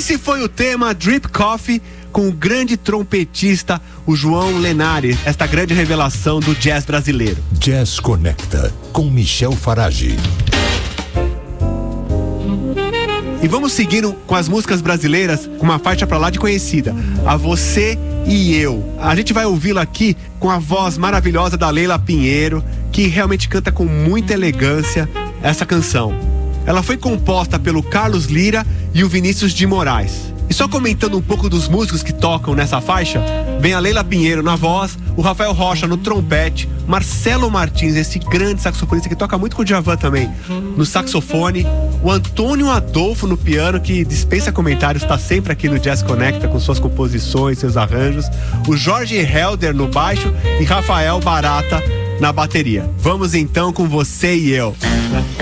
Esse foi o tema Drip Coffee com o grande trompetista, o João Lenari, esta grande revelação do jazz brasileiro. Jazz Conecta, com Michel Farage. E vamos seguindo com as músicas brasileiras, com uma faixa pra lá de conhecida, A Você e Eu. A gente vai ouvi-la aqui com a voz maravilhosa da Leila Pinheiro, que realmente canta com muita elegância essa canção. Ela foi composta pelo Carlos Lira e o Vinícius de Moraes. E só comentando um pouco dos músicos que tocam nessa faixa, vem a Leila Pinheiro na voz, o Rafael Rocha no trompete, Marcelo Martins, esse grande saxofonista que toca muito com o Djavan também, no saxofone, o Antônio Adolfo no piano, que dispensa comentários, está sempre aqui no Jazz Conecta com suas composições, seus arranjos, o Jorge Helder no baixo e Rafael Barata na bateria. Vamos então com Você e Eu.